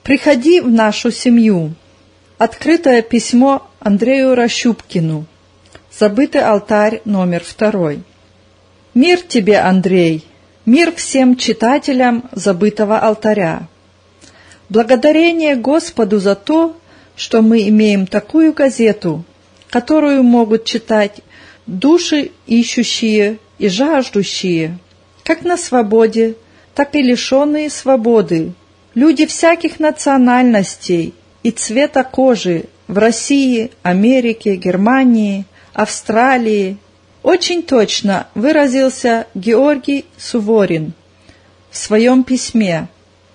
Приходи в нашу семью. Открытое письмо Андрею Рощупкину. Забытый алтарь номер 2. Мир тебе, Андрей, мир всем читателям забытого алтаря. Благодарение Господу за то, что мы имеем такую газету, которую могут читать души ищущие и жаждущие, как на свободе, так и лишенные свободы, люди всяких национальностей и цвета кожи в России, Америке, Германии, Австралии. Очень точно выразился Георгий Суворин в своем письме.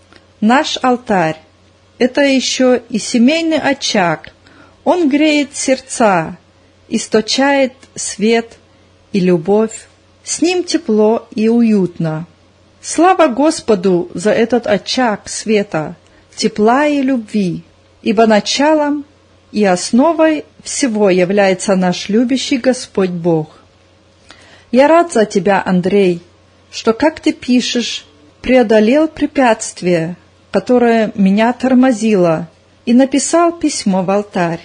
Наш алтарь – это еще и семейный очаг. Он греет сердца, источает свет и любовь. С ним тепло и уютно. Слава Господу за этот очаг света, тепла и любви, ибо началом и основой всего является наш любящий Господь Бог. Я рад за тебя, Андрей, что, как ты пишешь, преодолел препятствие, которое меня тормозило, и написал письмо в алтарь.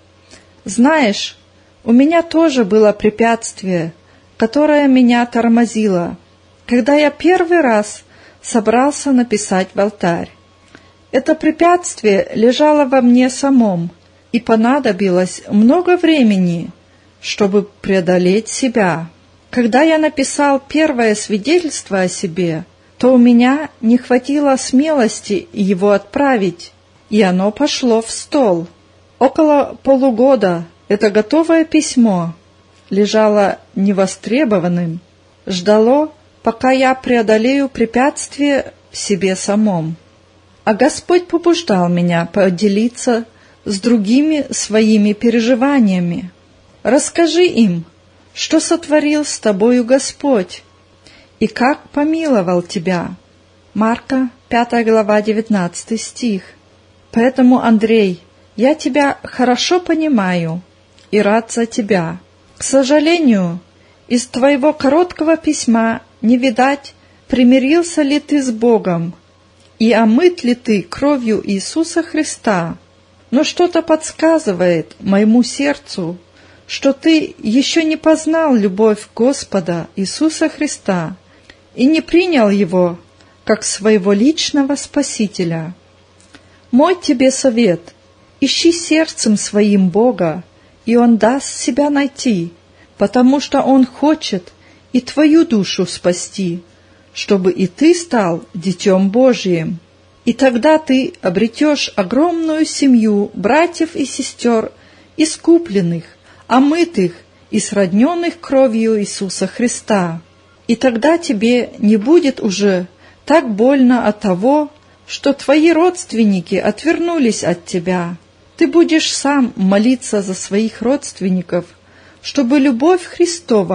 Знаешь, у меня тоже было препятствие, которое меня тормозило, когда я первый раз собрался написать в алтарь. Это препятствие лежало во мне самом, и понадобилось много времени, чтобы преодолеть себя. Когда я написал первое свидетельство о себе, то у меня не хватило смелости его отправить, и оно пошло в стол. Около полугода это готовое письмо лежало невостребованным, ждало, пока я преодолею препятствие в себе самом. А Господь побуждал меня поделиться с другими своими переживаниями. Расскажи им, что сотворил с тобою Господь, и как помиловал тебя. Марка, 5 глава, 19 стих. Поэтому, Андрей, я тебя хорошо понимаю и рад за тебя. К сожалению, из твоего короткого письма не видать, примирился ли ты с Богом и омыт ли ты кровью Иисуса Христа. Но что-то подсказывает моему сердцу, что ты еще не познал любовь Господа Иисуса Христа и не принял Его как своего личного Спасителя. Мой тебе совет – ищи сердцем своим Бога, и Он даст себя найти, потому что Он хочет и твою душу спасти, чтобы и ты стал Детем Божиим. И тогда ты обретешь огромную семью братьев и сестер, искупленных, омытых и сродненных кровью Иисуса Христа. И тогда тебе не будет уже так больно от того, что твои родственники отвернулись от тебя. Ты будешь сам молиться за своих родственников, чтобы любовь Христова